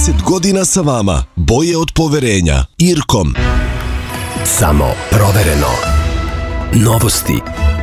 30 godina sa vama. Boje od poverenja. Irkom. Samo provereno. Novosti.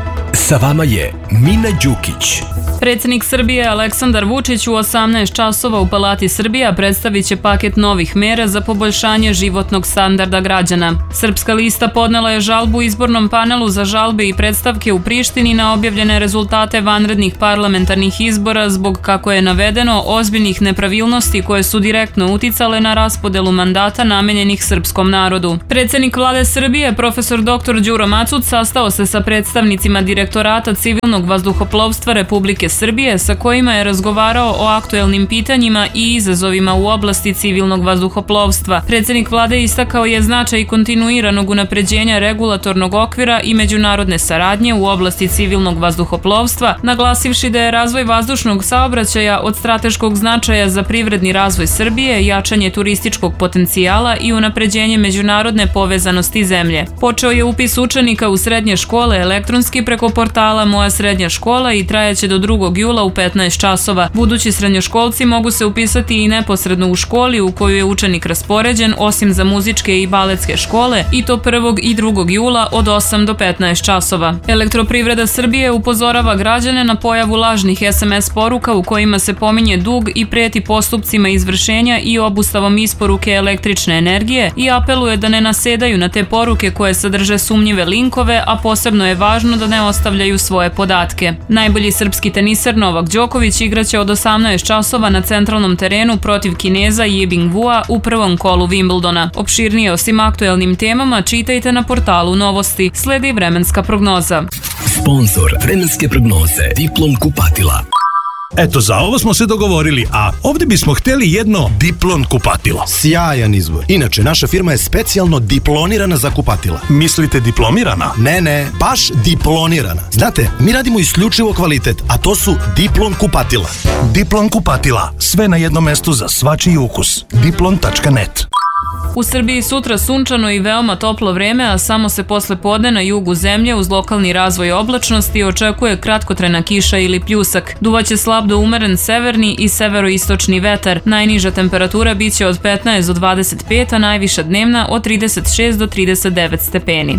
Sa vama je Mina Đukić. Predsjednik Srbije Aleksandar Vučić u 18 časova u Palati Srbija predstavit će paket novih mera za poboljšanje životnog standarda građana. Srpska lista podnela je žalbu izbornom panelu za žalbe i predstavke u Prištini na objavljene rezultate vanrednih parlamentarnih izbora zbog, kako je navedeno, ozbiljnih nepravilnosti koje su direktno uticale na raspodelu mandata namenjenih srpskom narodu. Predsjednik Vlade Srbije, profesor dr. Đuro Macud, sastao se sa predstavnicima Direktorata civilnog vazduhoplovstva Republike Srbije sa kojima je razgovarao o aktuelnim pitanjima i izazovima u oblasti civilnog vazduhoplovstva. Predsjednik Vlade istakao je značaj kontinuiranog unapređenja regulatornog okvira i međunarodne saradnje u oblasti civilnog vazduhoplovstva, naglasivši da je razvoj vazdušnog saobraćaja od strateškog značaja za privredni razvoj Srbije, jačanje turističkog potencijala i unapređenje međunarodne povezanosti zemlje. Počeo je upis učenika u srednje škole elektronski preko portala Moja srednja škola i trajaće do 2. jula u 15 časova. Budući srednjoškolci mogu se upisati i neposredno u školi u koju je učenik raspoređen, osim za muzičke i baletske škole, i to 1. i 2. jula od 8 do 15 časova. Elektroprivreda Srbije upozorava građane na pojavu lažnih SMS poruka u kojima se pominje dug i preti postupcima izvršenja i obustavom isporuke električne energije i apeluje da ne nasedaju na te poruke koje sadrže sumnjive linkove, a posebno je važno da ne ostavljaju svoje podatke. Najbolji srpski teniser Novak Đoković igraće od 18 časova na centralnom terenu protiv Kineza Yibing Wua u prvom kolu Wimbledona. Opširnije osim aktuelnim temama čitajte na portalu Novosti. Sledi vremenska prognoza. Sponzor vremenske prognoze Diplom kupatila. Eto, za ovo smo se dogovorili, a ovdje bismo htjeli jedno Diplon kupatilo. Sjajan izbor. Inače, naša firma je specijalno diplonirana za kupatila. Mislite diplomirana? Ne, baš diplonirana. Znate, mi radimo isključivo kvalitet, a to su Diplon kupatila. Diplon kupatila. Sve na jednom mestu za svačiji ukus. Diplon.net. U Srbiji sutra sunčano i veoma toplo vreme, a samo se posle podne na jugu zemlje uz lokalni razvoj oblačnosti očekuje kratkotrajna kiša ili pljusak. Duvaće slab do umeren severni i severoistočni vetar. Najniža temperatura biće od 15 do 25, a najviša dnevna od 36 do 39 stepeni.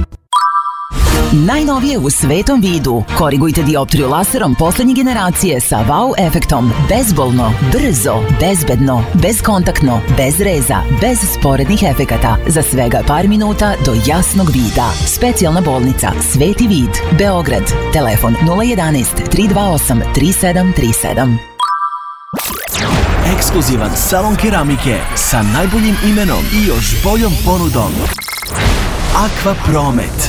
Najnovije u svetom vidu. Korigujte dioptriju laserom poslednje generacije sa wow efektom. Bezbolno, brzo, bezbedno, bezkontaktno, bez reza, bez sporednih efekata. Za svega par minuta do jasnog vida. Specijalna bolnica Sveti vid, Beograd. Telefon 011 328 3737. Ekskluzivan salon keramike sa najboljim imenom i još boljom ponudom. Aqua Promet.